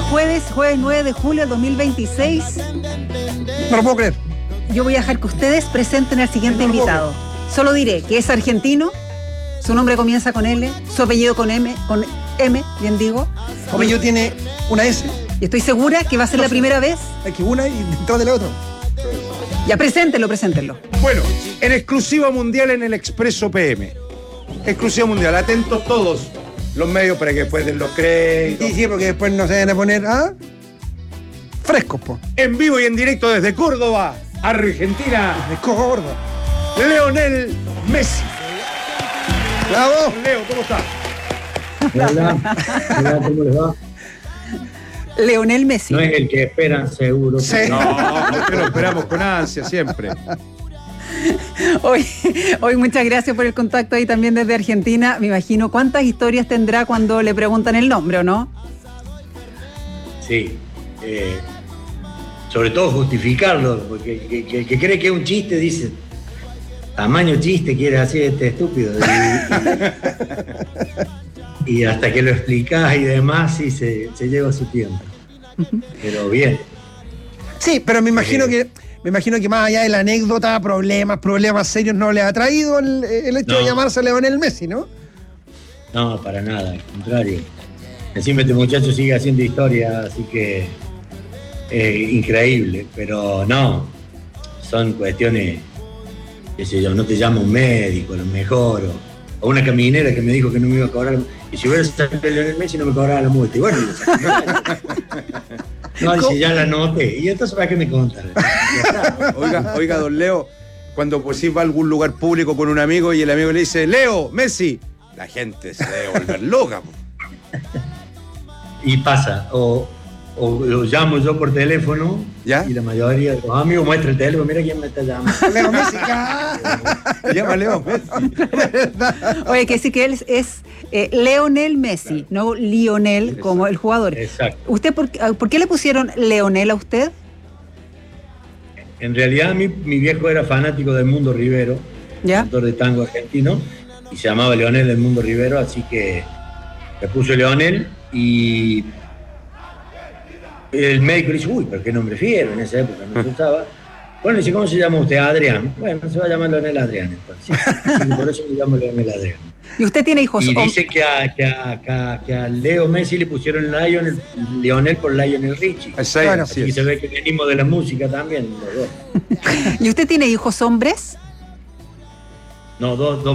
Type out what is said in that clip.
jueves 9 de julio del 2026. No lo puedo creer. Yo voy a dejar que ustedes presenten al siguiente invitado. Solo diré que es argentino, su nombre comienza con L, su apellido con M, bien digo. Su apellido tiene una S. Y estoy segura que va a ser la primera vez. Hay que una y detrás de la otra. Ya, preséntenlo. Bueno, en exclusiva mundial en el Expreso PM. Exclusiva mundial, atentos todos los medios para que después den los créditos. Sí, porque después no se van a poner frescos, po. En vivo y en directo desde Córdoba, Argentina, De cojo gordo. Lionel Messi. ¡Bravo! Leo, ¿cómo estás? Hola, ¿cómo les va? Leonel Messi. No es el que esperan, seguro. Sí. No, lo esperamos con ansia siempre. Hoy muchas gracias por el contacto ahí también desde Argentina. Me imagino cuántas historias tendrá cuando le preguntan el nombre, ¿o no? Sí. Sobre todo justificarlo, porque el que cree que es un chiste dice, tamaño chiste quiere hacer este estúpido. Y hasta que lo explicás y demás, sí se lleva su tiempo. Pero bien. Sí, pero me imagino que más allá de la anécdota, problemas serios no le ha traído el hecho de llamarse Leonel Messi, ¿no? No, para nada, al contrario. Encima este muchacho sigue haciendo historia, así que increíble, pero no, son cuestiones, qué sé yo, no te llama un médico, a lo mejor, o una caminera que me dijo que no me iba a cobrar, y si hubiera sacado a Leonel Messi no me cobraba la multa, y bueno, no, dice, ya la anoté, y entonces ¿para qué me contan? Oiga, don Leo, cuando pues sí va a algún lugar público con un amigo y el amigo le dice, Leo, Messi, la gente se debe volver loca. Y pasa, o lo llamo yo por teléfono, ¿ya? Y la mayoría de los amigos muestran el teléfono, mira quién me está llamando. Leo Messi. Llama Leo Messi. Oye, que sí que él es Leonel Messi, no Lionel como el jugador. Exacto. ¿Usted por qué le pusieron Leonel a usted? En realidad mi viejo era fanático del Mundo Rivero, ¿Ya? autor de tango argentino, y se llamaba Leonel del Mundo Rivero, así que le puso Leonel y el médico le dice, uy, pero qué nombre fiero, en esa época no se usaba. Bueno, dice, ¿cómo se llama usted? Adrián. Bueno, se va a llamar Leonel Adrián, entonces. Así que por eso me llamo Leonel Adrián. ¿Y usted tiene hijos? Y dice que a Leo Messi le pusieron Leonel por Lionel Richie. Bueno, Así que se ve que venimos de la música también, los dos. ¿Y usted tiene hijos hombres? No, dos